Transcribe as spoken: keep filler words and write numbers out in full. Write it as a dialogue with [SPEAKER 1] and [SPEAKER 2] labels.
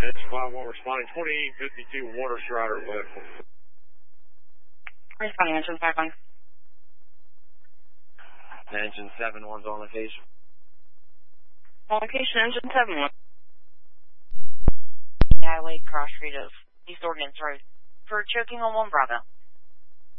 [SPEAKER 1] Engine five one responding twenty-eight fifty-two Water Strider left.
[SPEAKER 2] Responding engine five one.
[SPEAKER 3] Engine seven one's on location.
[SPEAKER 2] On location, engine seven one. Highway cross street of East Ordnance Road for choking on one Bravo.